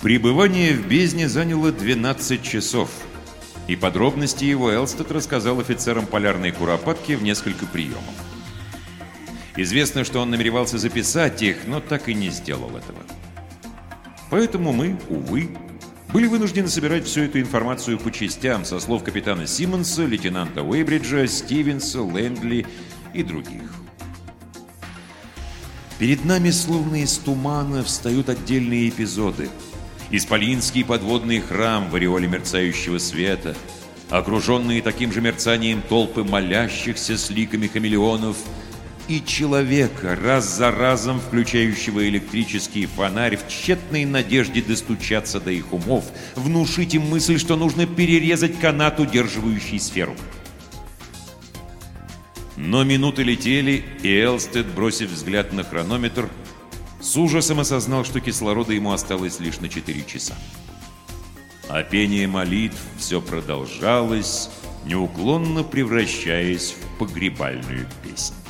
Пребывание в бездне заняло 12 часов, и подробности его Элстед рассказал офицерам полярной куропатки в несколько приемов. Известно, что он намеревался записать их, но так и не сделал этого. Поэтому мы, увы, были вынуждены собирать всю эту информацию по частям со слов капитана Симмонса, лейтенанта Уэйбриджа, Стивенса, Лэндли и других. Перед нами, словно из тумана, встают отдельные эпизоды. Исполинский подводный храм в ореоле мерцающего света, окруженные таким же мерцанием толпы молящихся с ликами хамелеонов и человека, раз за разом включающего электрический фонарь в тщетной надежде достучаться до их умов, внушить им мысль, что нужно перерезать канат, удерживающий сферу. Но минуты летели, и Элстед, бросив взгляд на хронометр, с ужасом осознал, что кислорода ему осталось лишь на 4 часа. А пение молитв все продолжалось, неуклонно превращаясь в погребальную песнь.